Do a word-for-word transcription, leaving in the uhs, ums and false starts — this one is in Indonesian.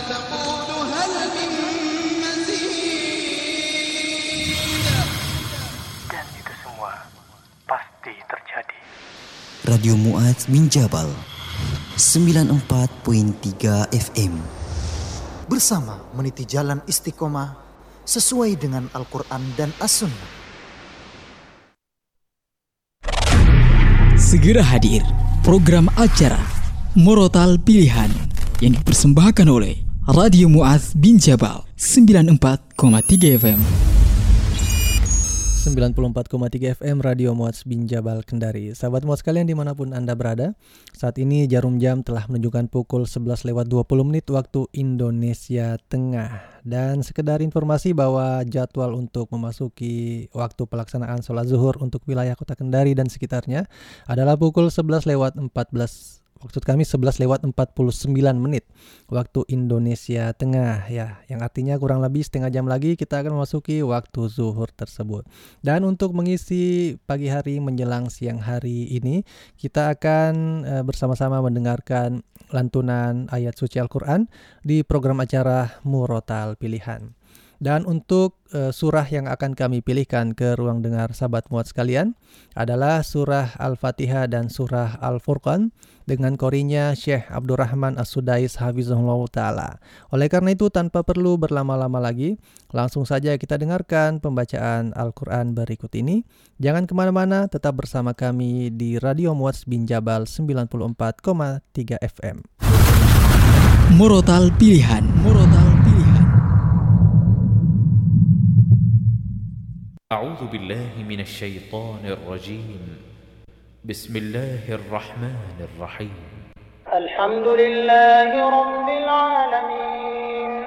تقول هل من مزيد. Dan itu semua pasti terjadi. Radio Mu'adz bin Jabal sembilan puluh empat koma tiga F M. Bersama meniti jalan istiqomah sesuai dengan Al-Quran dan As-Sunnah. Segera hadir program acara Murotal Pilihan yang dipersembahkan oleh Radio Mu'adz bin Jabal sembilan puluh empat koma tiga F M. sembilan puluh empat koma tiga F M Radio Mu'adz bin Jabal Kendari. Sahabat Mu'adz sekalian dimanapun Anda berada, saat ini jarum jam telah menunjukkan pukul sebelas lewat dua puluh menit waktu Indonesia Tengah. Dan sekedar informasi bahwa jadwal untuk memasuki waktu pelaksanaan sholat zuhur untuk wilayah Kota Kendari dan sekitarnya adalah pukul sebelas lewat empat belas. Maksud kami sebelas lewat empat puluh sembilan menit waktu Indonesia Tengah ya, yang artinya kurang lebih setengah jam lagi kita akan memasuki waktu zuhur tersebut. Dan untuk mengisi pagi hari menjelang siang hari ini, kita akan e, bersama-sama mendengarkan lantunan ayat suci Al-Quran di program acara Murotal Pilihan. Dan untuk uh, surah yang akan kami pilihkan ke ruang dengar sahabat Mu'adz sekalian adalah surah Al-Fatihah dan surah Al-Furqan dengan korinya Syekh Abdurrahman As-Sudais Hafizahullah Ta'ala. Oleh karena itu tanpa perlu berlama-lama lagi, langsung saja kita dengarkan pembacaan Al-Quran berikut ini. Jangan kemana-mana, tetap bersama kami di Radio Mu'adz bin Jabal sembilan puluh empat koma tiga F M. Murotal Pilihan, Murotal Pilihan. أعوذ بالله من الشيطان الرجيم بسم الله الرحمن الرحيم الحمد لله رب العالمين